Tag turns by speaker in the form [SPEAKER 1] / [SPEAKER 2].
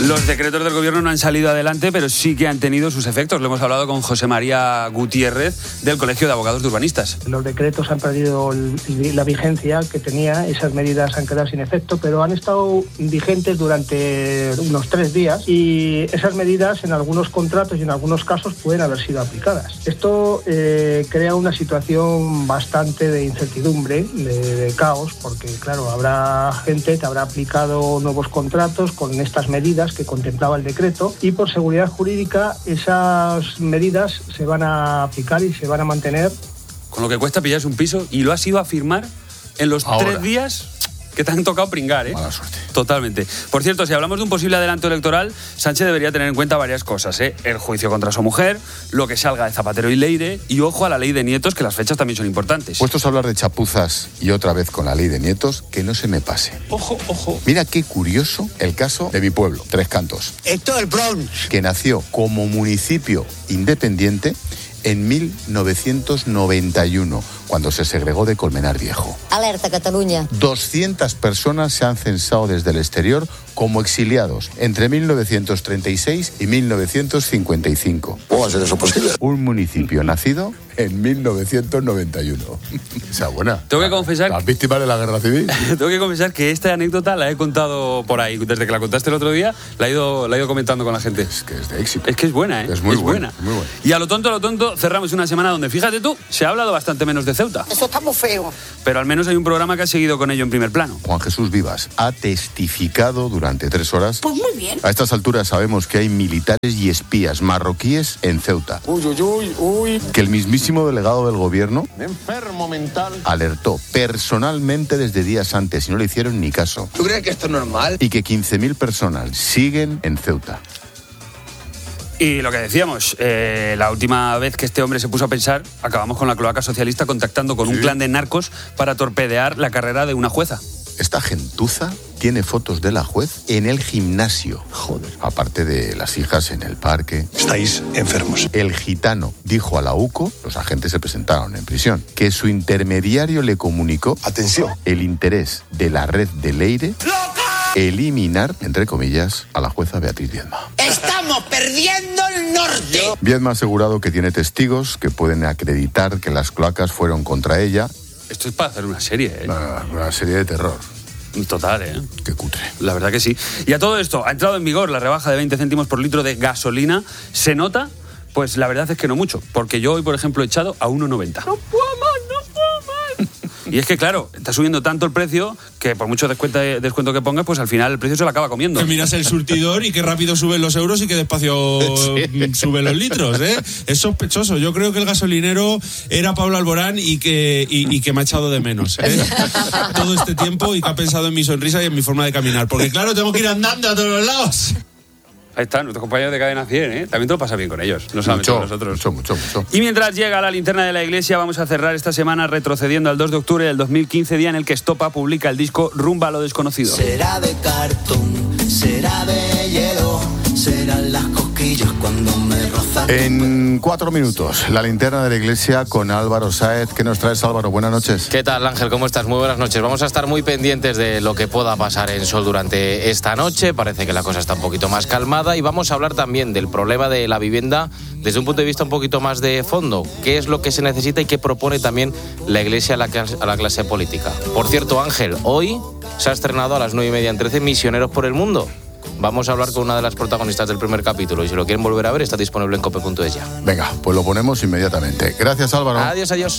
[SPEAKER 1] Los decretos del gobierno no han salido adelante, pero sí que han tenido sus efectos. Lo hemos hablado con José María Gutiérrez, del Colegio de Abogados de Urbanistas.
[SPEAKER 2] Los decretos han perdido la vigencia que tenía, esas medidas han quedado sin efecto, pero han estado vigentes durante unos 3 días y esas medidas en algunos contratos y en algunos casos pueden haber sido aplicadas. Esto crea una situación bastante de incertidumbre, de caos, porque claro, habrá gente que habrá aplicado nuevos contratos con estas medidas que contemplaba el decreto y por seguridad jurídica esas medidas se van a aplicar y se van a mantener.
[SPEAKER 1] Con lo que cuesta pillarse un piso, y lo has ido a firmar en los 3 días que te han tocado pringar, ¿eh?
[SPEAKER 3] Mala suerte.
[SPEAKER 1] Totalmente. Por cierto, si hablamos de un posible adelanto electoral, Sánchez debería tener en cuenta varias cosas, ¿eh? El juicio contra su mujer, lo que salga de Zapatero y Leire, y ojo a la ley de nietos, que las fechas también son importantes.
[SPEAKER 3] Puestos a hablar de chapuzas y otra vez con la ley de nietos, que no se me pase.
[SPEAKER 1] Ojo, ojo.
[SPEAKER 3] Mira qué curioso el caso de mi pueblo, Tres Cantos.
[SPEAKER 4] Esto es el Bronx.
[SPEAKER 3] Que nació como municipio independiente en 1991, cuando se segregó de Colmenar Viejo.
[SPEAKER 5] Alerta, Cataluña.
[SPEAKER 3] 200 personas se han censado desde el exterior como exiliados entre 1936 y 1955.
[SPEAKER 4] ¿Cómo va a ser eso posible?
[SPEAKER 3] Un municipio nacido en 1991. Esa buena.
[SPEAKER 1] Tengo que confesar...
[SPEAKER 3] Las víctimas de la guerra civil.
[SPEAKER 1] Tengo que confesar que esta anécdota la he contado por ahí. Desde que la contaste el otro día, la he ido comentando con la gente.
[SPEAKER 3] Es que es de éxito.
[SPEAKER 1] Es que es buena, ¿eh?
[SPEAKER 3] Es muy buena. Muy buena.
[SPEAKER 1] Y a lo tonto, cerramos una semana donde, fíjate tú, se ha hablado bastante menos de Ceuta.
[SPEAKER 6] Eso está muy feo.
[SPEAKER 1] Pero al menos hay un programa que ha seguido con ello en primer plano.
[SPEAKER 3] Juan Jesús Vivas ha testificado durante 3 horas.
[SPEAKER 6] Pues muy bien.
[SPEAKER 3] A estas alturas sabemos que hay militares y espías marroquíes en Ceuta.
[SPEAKER 4] Uy.
[SPEAKER 3] Que el mismísimo delegado del gobierno
[SPEAKER 4] Enfermo mental.
[SPEAKER 3] alertó personalmente desde días antes y no le hicieron ni caso.
[SPEAKER 4] ¿Tú crees que esto es normal?
[SPEAKER 3] Y que 15.000 personas siguen en Ceuta.
[SPEAKER 1] Y lo que decíamos, la última vez que este hombre se puso a pensar, acabamos con la cloaca socialista contactando con un clan de narcos para torpedear la carrera de una jueza.
[SPEAKER 3] Esta gentuza tiene fotos de la juez en el gimnasio. Joder. Aparte de las hijas en el parque.
[SPEAKER 4] Estáis enfermos.
[SPEAKER 3] El gitano dijo a la UCO, los agentes se presentaron en prisión, que su intermediario le comunicó,
[SPEAKER 4] atención,
[SPEAKER 3] el interés de la red de Leire eliminar, entre comillas, a la jueza Beatriz Viedma.
[SPEAKER 6] Estamos perdiendo el norte.
[SPEAKER 3] Viedma ha asegurado que tiene testigos que pueden acreditar que las cloacas fueron contra ella.
[SPEAKER 1] Esto es para hacer una serie, ¿eh?
[SPEAKER 3] Una serie de terror.
[SPEAKER 1] Total, ¿eh?
[SPEAKER 3] Qué cutre.
[SPEAKER 1] La verdad que sí. Y a todo esto, ha entrado en vigor la rebaja de 20 céntimos por litro de gasolina. ¿Se nota? Pues la verdad es que no mucho, porque yo hoy, por ejemplo, he echado a 1,90. ¡No puedo más! Y es que, claro, está subiendo tanto el precio que por mucho descuento que pongas, pues al final el precio se lo acaba comiendo.
[SPEAKER 7] Que miras el surtidor y qué rápido suben los euros y qué despacio suben los litros, ¿eh? Es sospechoso. Yo creo que el gasolinero era Pablo Alborán y que me ha echado de menos, ¿eh? Todo este tiempo y que ha pensado en mi sonrisa y en mi forma de caminar. Porque claro, tengo que ir andando a todos los lados.
[SPEAKER 1] Ahí están, nuestros compañeros de Cadena 100, ¿eh? También te lo pasa bien con ellos, no solamente con nosotros.
[SPEAKER 3] Mucho.
[SPEAKER 1] Y mientras llega la linterna de la iglesia, vamos a cerrar esta semana retrocediendo al 2 de octubre del 2015, día en el que Estopa publica el disco Rumba a lo desconocido.
[SPEAKER 8] Será de cartón, será de hielo, serán las cosquillas cuando me rozan.
[SPEAKER 3] En 4 minutos, la linterna de la iglesia con Álvaro Sáez. ¿Qué nos traes, Álvaro? Buenas noches.
[SPEAKER 9] ¿Qué tal, Ángel? ¿Cómo estás? Muy buenas noches. Vamos a estar muy pendientes de lo que pueda pasar en Sol durante esta noche. Parece que la cosa está un poquito más calmada y vamos a hablar también del problema de la vivienda desde un punto de vista un poquito más de fondo. ¿Qué es lo que se necesita y qué propone también la iglesia a la clase política? Por cierto, Ángel, hoy se ha estrenado a las 9:30 en 13 Misioneros por el Mundo. Vamos a hablar con una de las protagonistas del primer capítulo y si lo quieren volver a ver está disponible en cope.es ya.
[SPEAKER 3] Venga, pues lo ponemos inmediatamente. Gracias, Álvaro.
[SPEAKER 9] Adiós.